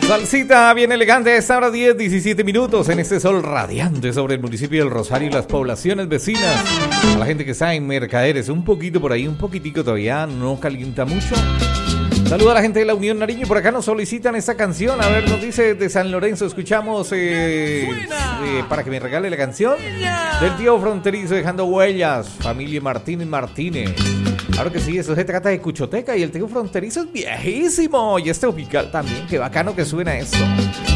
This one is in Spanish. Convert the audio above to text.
Salsita bien elegante a esta hora 10:17 minutos en este sol radiante sobre el municipio del Rosario y las poblaciones vecinas. A la gente que está en Mercaderes, un poquito por ahí, un poquitico todavía, no calienta mucho. Saluda a la gente de la Unión Nariño, por acá nos solicitan esta canción. A ver, nos dice de San Lorenzo, escuchamos para que me regale la canción del tío fronterizo dejando huellas, familia Martínez. Claro que sí, eso se trata de Cuchoteca y el tío fronterizo es viejísimo. Y este Upical también, qué bacano que suena esto.